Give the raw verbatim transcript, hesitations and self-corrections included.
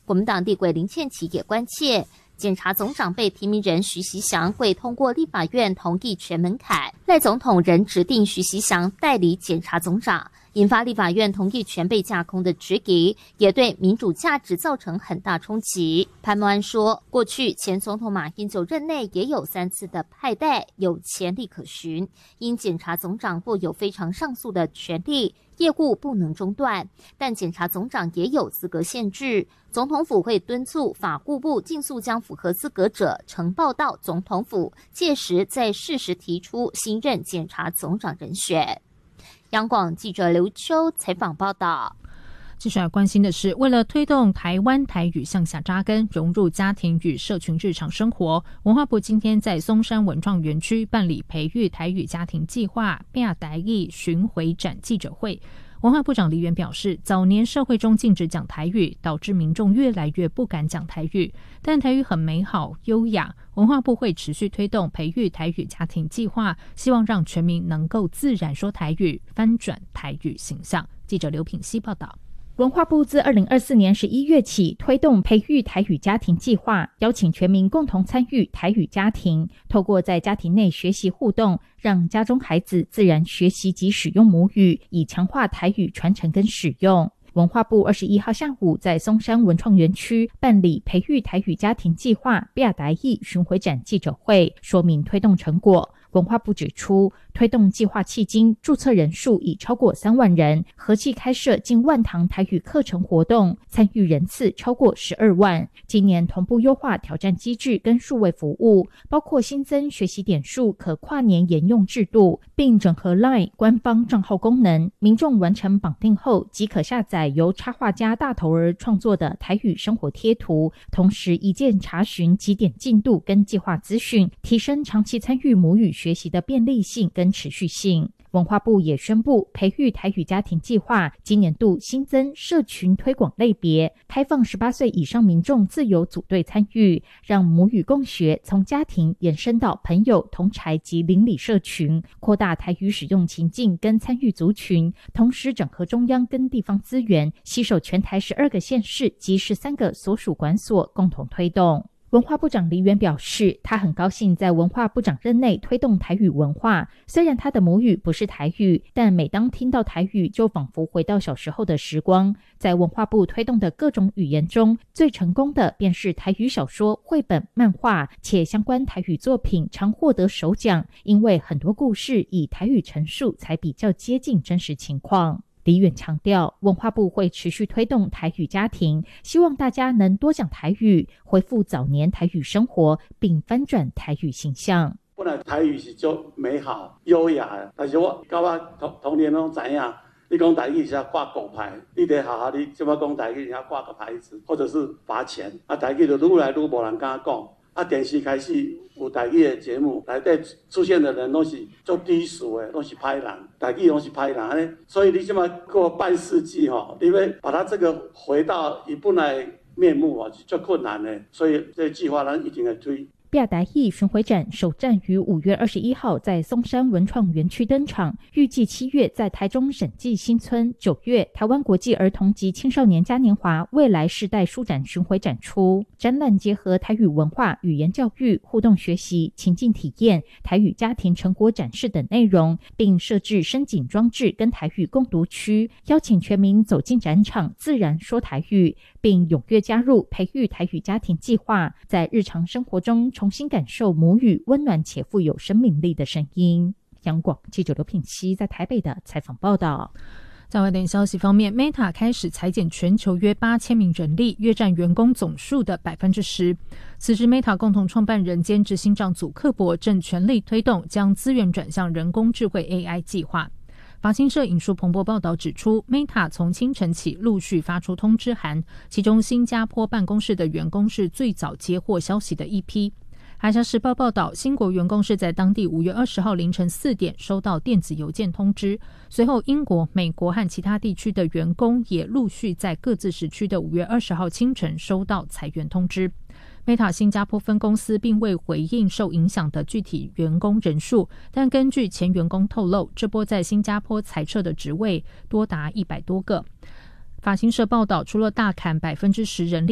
国民党立委林倩琪也关切，检察总长被提名人徐锡祥未通过立法院同意权门槛，赖总统仍指定徐锡祥代理检察总长，引发立法院同意权被架空的质疑，也对民主价值造成很大冲击。潘孟安说，过去前总统马英九任内也有三次的派代，有前例可循，因检察总长或有非常上诉的权利，业务不能中断，但检察总长也有资格限制，总统府会敦促法务部尽速将符合资格者呈报到总统府，届时再适时提出新任检察总长人选。央广记者刘秋采访报道。 接下来关心的是，为了推动台湾台语向下扎根，融入家庭与社群日常生活，文化部今天在松山文创园区办理培育台语家庭计划拼台语巡回展记者会。文化部长黎元表示，早年社会中禁止讲台语，导致民众越来越不敢讲台语，但台语很美好优雅，文化部会持续推动培育台语家庭计划，希望让全民能够自然说台语，翻转台语形象。记者刘品希报道。 文化部自二零二四年十一月起推动培育台语家庭计划，邀请全民共同参与台语家庭，透过在家庭内学习互动，让家中孩子自然学习及使用母语，以强化台语传承跟使用。文化部二十一号下午在松山文创园区办理培育台语家庭计划拼台语巡回展记者会，说明推动成果。文化部指出，推动计划迄今注册人数已超过三万人，合计开设近万堂台语课程活动，参与人次超过十二万。今年同步优化挑战机制跟数位服务，包括新增学习点数可跨年沿用制度，并整合 LINE 官方账号功能，民众完成绑定后即可下载由插画家大头儿创作的台语生活贴图，同时一键查询几点进度跟计划资讯，提升长期参与母语学习的便利性跟持续性。文化部也宣布，培育台语家庭计划今年度新增社群推广类别，开放十八岁以上民众自由组队参与，让母语共学从家庭延伸到朋友、同侪及邻里社群，扩大台语使用情境跟参与族群，同时整合中央跟地方资源，携手全台十二个县市及十三个所属管所共同推动。文化部长黎元表示，他很高兴在文化部长任内推动台语文化，虽然他的母语不是台语，但每当听到台语就仿佛回到小时候的时光。在文化部推动的各种语言中，最成功的便是台语小说、绘本、漫画，且相关台语作品常获得首奖，因为很多故事以台语陈述才比较接近真实情况。黎元强调，文化部会持续推动台语家庭，希望大家能多讲台语，恢复早年台语生活，并翻转台语形象。 本来台语是足美好优雅的，但是我到我童童年拢知影，你讲台语是要挂狗牌，你在学校你这么讲台语，你要挂个牌子，或者是罚钱。啊，台语就愈来愈无人敢讲。啊，电视开始有台语的节目，内底出现的人都是做低俗的，都是歹人，台语都是歹人安尼。所以你这么过半世纪吼，你要把它这个回到一本来面目啊，是足困难的。所以这个计划咱一定会推。 拼台语巡回展首站于五月二十一号在松山文创园区登场，预计七月在台中审计新村，九月台湾国际儿童及青少年嘉年华未来世代书展巡回展出。展览结合台语文化、语言教育、互动学习、情境体验、台语家庭成果展示等内容，并设置声景装置跟台语共读区，邀请全民走进展场自然说台语，并踊跃加入培育台语家庭计划，在日常生活中重新感受母语温暖且富有生命力的声音。央广记者刘品希在台北的采访报道。 在外电消息方面 ，Meta 开始裁减全球约八千名人力，约占员工总数的百分之十。此时 ，Meta 共同创办人兼执行长祖克伯正全力推动将资源转向人工智慧 A I 计划。法新社引述彭博报道指出 ，Meta 从清晨起陆续发出通知函，其中新加坡办公室的员工是最早接获消息的一批。海峡时报报道，新国员工是在当地五月二十号凌晨四点收到电子邮件通知，随后英国、美国和其他地区的员工也陆续在各自时区的五月二十号清晨收到裁员通知。Meta 新加坡分公司并未回应受影响的具体员工人数，但根据前员工透露，这波在新加坡裁撤的职位多达一百多个。法新社报道，除了大砍百分之十人力